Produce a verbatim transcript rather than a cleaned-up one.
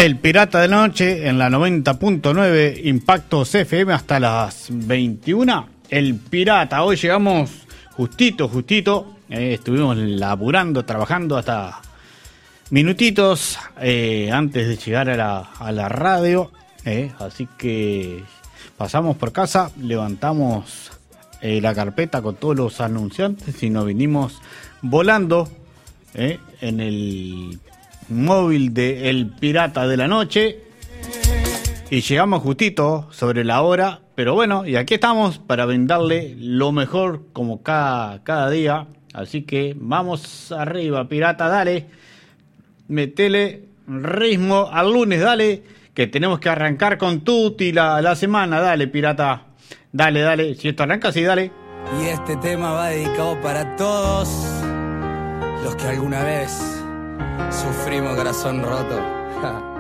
El Pirata de la Noche en la noventa punto nueve Impacto C F M hasta las veintiuna. El Pirata, hoy llegamos justito, justito. Eh, estuvimos laburando, trabajando hasta minutitos eh, antes de llegar a la, a la radio. Eh, así que pasamos por casa, levantamos eh, la carpeta con todos los anunciantes y nos vinimos volando eh, en el móvil de El Pirata de la Noche y llegamos justito sobre la hora, pero bueno, y aquí estamos para brindarle lo mejor como cada, cada día, así que vamos arriba, Pirata, dale, metele ritmo al lunes, dale, que tenemos que arrancar con tutti la, la semana, dale, Pirata, dale, dale, si esto arranca, sí, dale. Y este tema va dedicado para todos los que alguna vez sufrimos corazón roto.